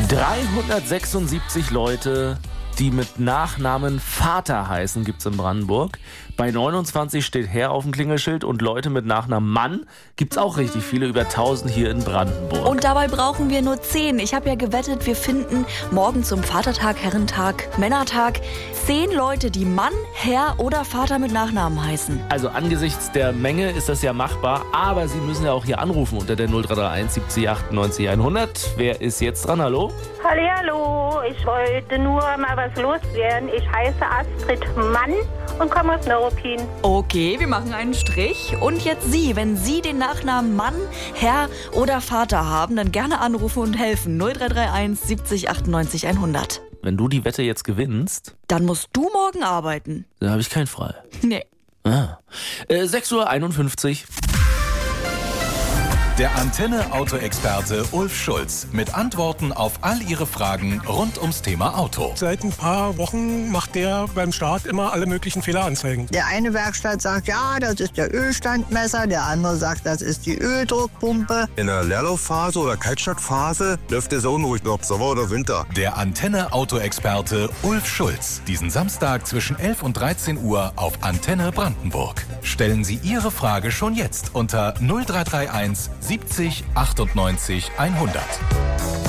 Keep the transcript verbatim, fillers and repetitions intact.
dreihundertsechsundsiebzig Leute, die mit Nachnamen Vater heißen, gibt es in Brandenburg. Bei neunundzwanzig steht Herr auf dem Klingelschild und Leute mit Nachnamen Mann gibt es auch richtig viele, über tausend hier in Brandenburg. Und dabei brauchen wir nur zehn. Ich habe ja gewettet, wir finden morgen zum Vatertag, Herrentag, Männertag zehn Leute, die Mann, Herr oder Vater mit Nachnamen heißen. Also angesichts der Menge ist das ja machbar, aber Sie müssen ja auch hier anrufen unter der null drei drei eins siebzig achtundneunzig hundert. Wer ist jetzt dran? Hallo? Hallihallo, ich wollte nur mal was loswerden. Ich heiße Astrid Mann und komme aus Neuruppin. Okay, wir machen einen Strich. Und jetzt Sie, wenn Sie den Nachnamen Mann, Herr oder Vater haben, dann gerne anrufen und helfen. null drei drei eins siebzig achtundneunzig hundert. Wenn du die Wette jetzt gewinnst, dann musst du morgen arbeiten. dann habe ich keinen frei. Nee. Ah. Äh, sechs Uhr einundfünfzig. Der Antenne-Auto-Experte Ulf Schulz mit Antworten auf all Ihre Fragen rund ums Thema Auto. Seit ein paar Wochen macht der beim Start immer alle möglichen Fehleranzeigen. Der eine Werkstatt sagt, ja, das ist der Ölstandmesser, der andere sagt, das ist die Öldruckpumpe. In der Leerlaufphase oder Kaltstartphase läuft der so unruhig, ob Sommer oder Winter. Der Antenne-Auto-Experte Ulf Schulz. Diesen Samstag zwischen elf und dreizehn Uhr auf Antenne Brandenburg. Stellen Sie Ihre Frage schon jetzt unter null drei drei eins siebzig achtundneunzig hundert.